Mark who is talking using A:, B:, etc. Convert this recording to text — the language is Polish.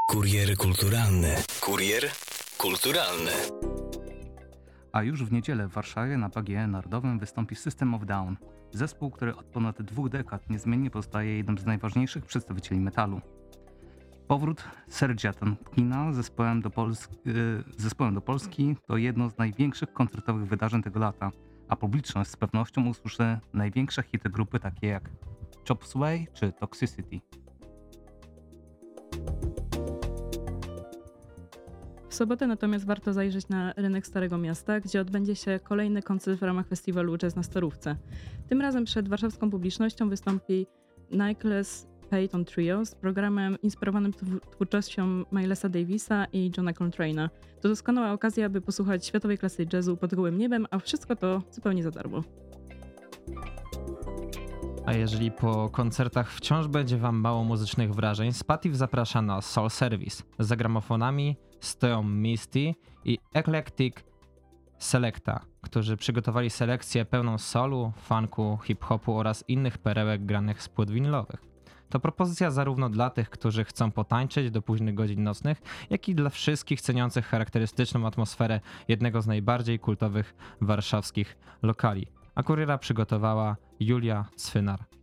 A: Kurier kulturalny. Kurier kulturalny.
B: A już w niedzielę w Warszawie na PGE Narodowym wystąpi System of Down. Zespół, który od ponad 2 dekad niezmiennie pozostaje jednym z najważniejszych przedstawicieli metalu. Powrót Sergia Tankina zespołem do Polski to jedno z największych koncertowych wydarzeń tego lata, a publiczność z pewnością usłyszy największe hity grupy takie jak Chop Suey czy Toxicity.
C: W sobotę natomiast warto zajrzeć na rynek Starego Miasta, gdzie odbędzie się kolejny koncert w ramach festiwalu Jazz na Starówce. Tym razem przed warszawską publicznością wystąpi Nicholas Payton Trio z programem inspirowanym twórczością Milesa Davisa i Johna Coltrane'a. To doskonała okazja, aby posłuchać światowej klasy jazzu pod gołym niebem, a wszystko to zupełnie za darmo.
D: A jeżeli po koncertach wciąż będzie wam mało muzycznych wrażeń, Spativ zaprasza na Soul Service. Za gramofonami stoją Misty i Eclectic Selecta, którzy przygotowali selekcję pełną soulu, funku, hip-hopu oraz innych perełek granych z płyt winylowych. To propozycja zarówno dla tych, którzy chcą potańczyć do późnych godzin nocnych, jak i dla wszystkich ceniących charakterystyczną atmosferę jednego z najbardziej kultowych warszawskich lokali. A kuriera przygotowała Julia Cwynar.